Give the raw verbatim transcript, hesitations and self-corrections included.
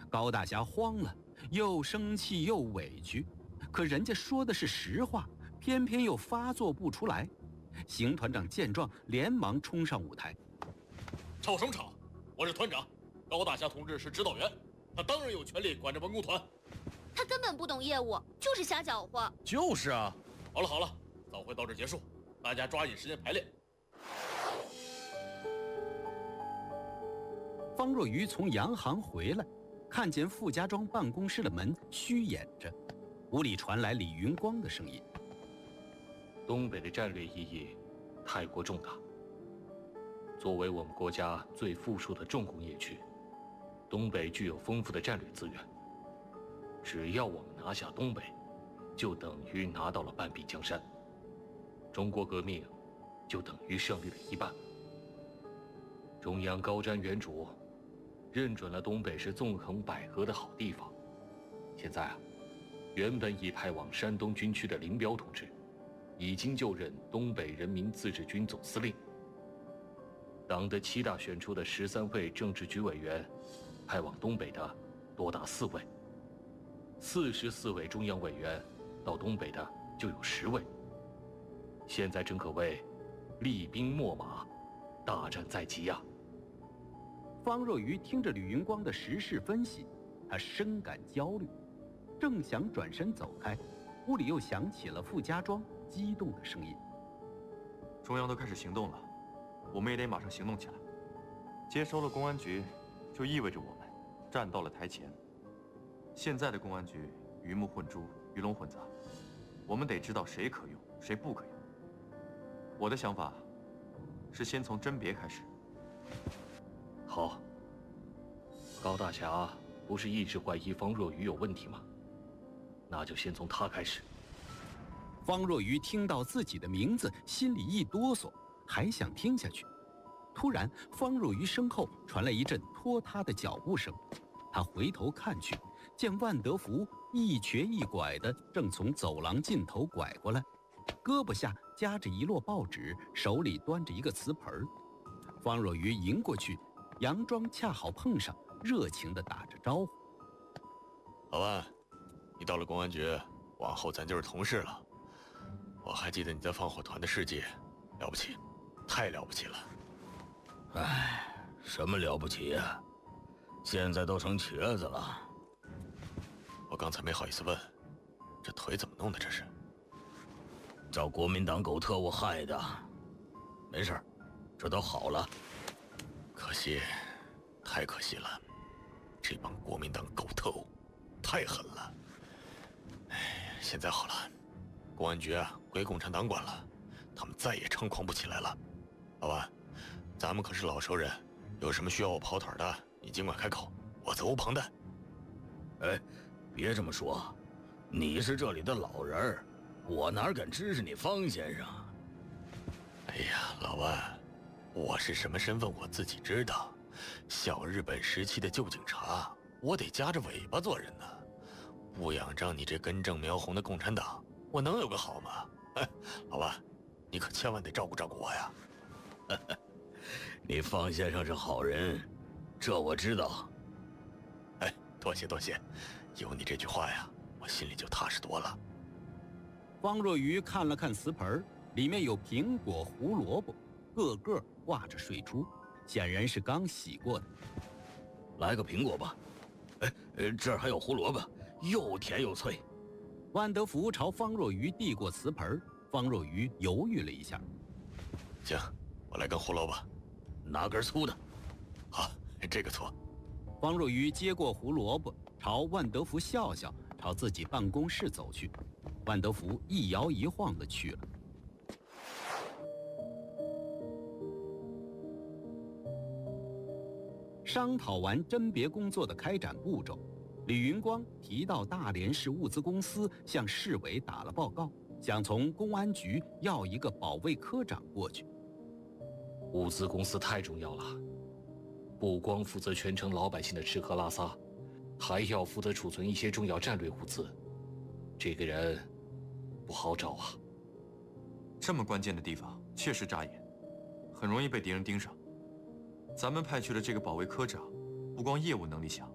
高大侠慌了，又生气又委屈，可人家说的是实话，偏偏又发作不出来。邢团长见状，连忙冲上舞台。 吵什么吵？我是团长，高大侠同志是指导员，他当然有权利管着文工团。 他根本不懂业务，就是瞎搅和。 就是啊。好了好了，早会到这结束，大家抓紧时间排练。 方若愚从洋行回来，看见傅家庄办公室的门虚掩着，屋里传来李云光的声音： 东北的战略意义太过重大，作为我们国家最富庶的重工业区，东北具有丰富的战略资源。只要我们拿下东北，就等于拿到了半壁江山，中国革命就等于胜利了一半。中央高瞻远瞩，认准了东北是纵横捭阖的好地方。现在啊，原本已派往山东军区的林彪同志，已经就任东北人民自治军总司令。党的七大选出的十三位政治局委员，派往东北的多达四位，四十四位中央委员到东北的就有十位。现在正可谓厉兵秣马，大战在即呀！ 方若愚听着吕云光的时事分析，他深感焦虑，正想转身走开，屋里又响起了傅家庄激动的声音： 中央都开始行动了，我们也得马上行动起来。接收了公安局，就意味着我们站到了台前。现在的公安局鱼目混珠，鱼龙混杂，我们得知道谁可用，谁不可用。我的想法是先从甄别开始。 好，高大侠不是一直怀疑方若愚有问题吗？那就先从他开始。 方若愚听到自己的名字，心里一哆嗦，还想听下去。突然，方若愚身后传来一阵拖沓的脚步声，他回头看去，见万德福一瘸一拐的正从走廊尽头拐过来，胳膊下夹着一摞报纸，手里端着一个瓷盆。方若愚迎过去，佯装恰好碰上，热情地打着招呼： 老万，你到了公安局，往后咱就是同事了。我还记得你在放火团的事迹，了不起，太了不起了。 哎，什么了不起呀？现在都成瘸子了。 我刚才没好意思问，这腿怎么弄的？这是遭国民党狗特务害的。没事，这都好了。 可惜，太可惜了，这帮国民党狗特务太狠了。哎，现在好了，公安局啊归共产党管了，他们再也猖狂不起来了。老万，咱们可是老熟人，有什么需要我跑腿的，你尽管开口，我责无旁贷。 哎，别这么说，你是这里的老人，我哪敢支持你方先生？ 哎呀，老万，我是什么身份我自己知道。小日本时期的旧警察，我得夹着尾巴做人呢。不仰仗你这根正苗红的共产党，我能有个好吗？哎，老万，你可千万得照顾照顾我呀。 你方先生是好人，这我知道。 哎，多谢多谢，有你这句话呀，我心里就踏实多了。 方若愚看了看瓷盆，里面有苹果、胡萝卜，个个挂着水珠，显然是刚洗过的。 来个苹果吧。哎，这儿还有胡萝卜，又甜又脆。 万德福朝方若愚递过瓷盆，方若愚犹豫了一下。 行，我来根胡萝卜。 拿根粗的。 好，这个粗。 方若愚接过胡萝卜，朝万德福笑笑，朝自己办公室走去。万德福一摇一晃地去了。商讨完甄别工作的开展步骤，李云光提到大连市物资公司向市委打了报告，想从公安局要一个保卫科长过去。 物资公司太重要了，不光负责全城老百姓的吃喝拉撒，还要负责储存一些重要战略物资。这个人不好找啊。 这么关键的地方确实扎眼，很容易被敌人盯上。咱们派去的这个保卫科长，不光业务能力强，